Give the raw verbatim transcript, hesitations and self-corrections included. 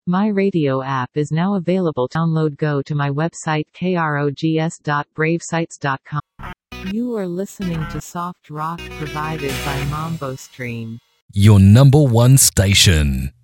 My radio app is now available. Download. Go to my website krogs dot brave sites dot com. You are listening to soft rock provided by Mambo Stream. Your number one station.